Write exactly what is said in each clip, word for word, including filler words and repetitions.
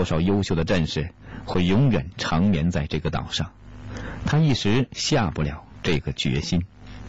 多少优秀的战士会永远长眠在这个岛上，他一时下不了这个决心。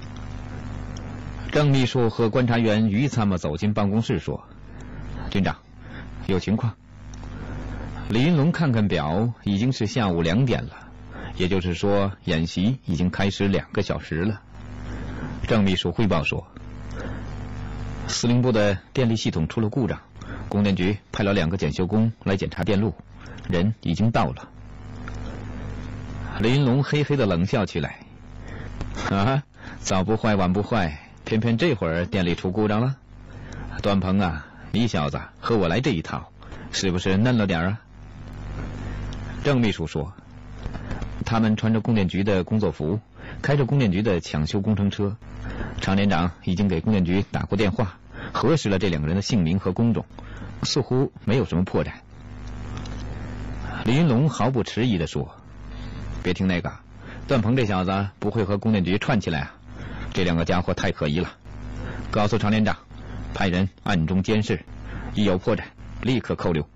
郑秘书和观察员于参谋走进办公室说：“军长，有情况。”李云龙看看表，已经是下午两点了，也就是说演习已经开始两个小时了。郑秘书汇报说，司令部的电力系统出了故障，供电局派了两个检修工来检查电路，人已经到了。李云龙嘿嘿地冷笑起来：“啊，早不坏晚不坏，偏偏这会儿电力出故障了。段鹏啊，你小子和我来这一套，是不是嫩了点啊？”郑秘书说，他们穿着供电局的工作服，开着供电局的抢修工程车。常连长已经给供电局打过电话，核实了这两个人的姓名和工种，似乎没有什么破绽。李云龙毫不迟疑地说：“别听那个，段鹏这小子不会和供电局串起来啊，这两个家伙太可疑了。告诉常连长，派人暗中监视，一有破绽立刻扣留。”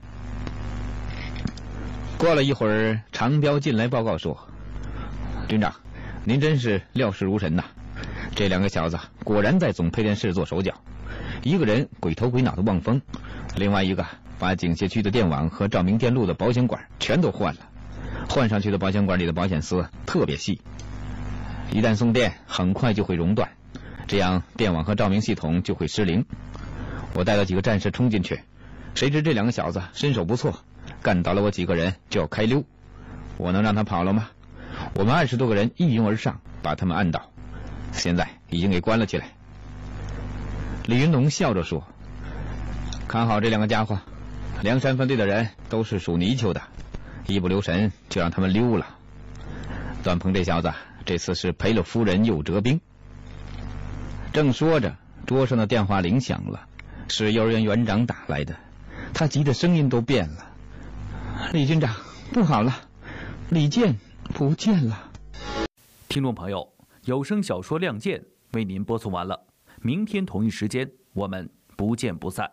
过了一会儿，常彪进来报告说：“军长，您真是料事如神呐！这两个小子果然在总配电室做手脚，一个人鬼头鬼脑的望风，另外一个把警械区的电网和照明电路的保险管全都换了，换上去的保险管里的保险丝特别细，一旦送电很快就会熔断，这样电网和照明系统就会失灵。我带了几个战士冲进去，谁知这两个小子身手不错，干倒了我几个人就要开溜，我能让他跑了吗？我们二十多个人一拥而上，把他们按倒，现在已经给关了起来。”李云龙笑着说：“看好这两个家伙，梁山分队的人都是属泥鳅的，一不留神就让他们溜了。段鹏这小子这次是赔了夫人又折兵。”正说着，桌上的电话铃响了，是幼儿园园长打来的，他急得声音都变了：“李军长，不好了，李健不见了。” 听众朋友，有声小说《亮剑》为您播送完了，明天同一时间我们不见不散。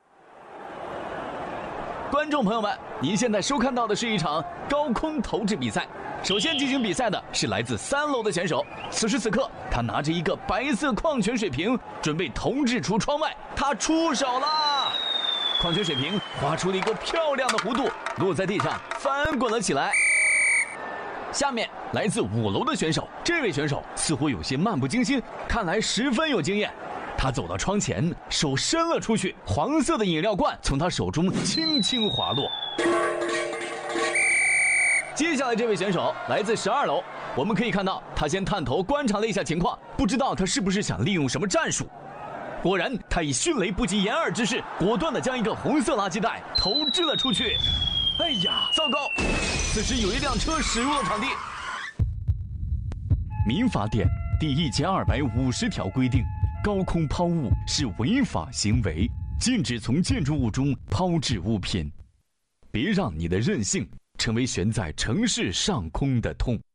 观众朋友们，您现在收看到的是一场高空投掷比赛。首先进行比赛的是来自三楼的选手，此时此刻他拿着一个白色矿泉水瓶，准备投掷出窗外，他出手了。矿泉水瓶划出了一个漂亮的弧度，落在地上翻滚了起来。下面来自五楼的选手，这位选手似乎有些漫不经心，看来十分有经验。他走到窗前，手伸了出去，黄色的饮料罐从他手中轻轻滑落。接下来这位选手来自十二楼，我们可以看到他先探头观察了一下情况，不知道他是不是想利用什么战术。果然，他以迅雷不及掩耳之势，果断地将一个红色垃圾袋投掷了出去。哎呀，糟糕！此时有一辆车驶入了场地。民法典第一千二百五十条规定，高空抛物是违法行为，禁止从建筑物中抛掷物品。别让你的任性成为悬在城市上空的痛。